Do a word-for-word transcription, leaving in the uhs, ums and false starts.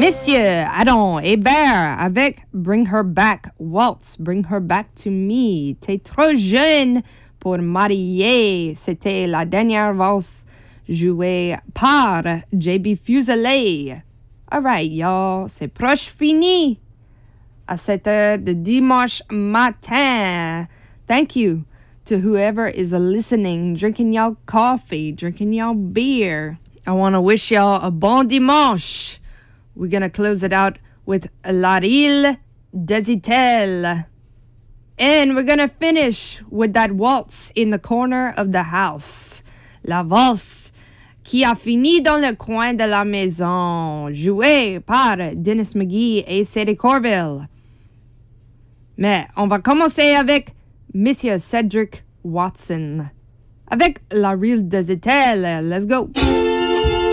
Messieurs, Adam Hébert avec Bring Her Back, Waltz, Bring Her Back to Me. T'es trop jeune pour marier. C'était la dernière valse jouée par J B Fuselier. Alright, y'all, c'est proche fini à sept heures de dimanche matin. Thank you to whoever is listening, drinking y'all coffee, drinking y'all beer. I want to wish y'all a bon dimanche. We're going to close it out with La Rille Desitel. And we're going to finish with that waltz in the corner of the house. La valse qui a fini dans le coin de la maison, jouée par Dennis McGee et Sadie Corville. Mais on va commencer avec Monsieur Cedric Watson. Avec La Rille Desitel. Let's go.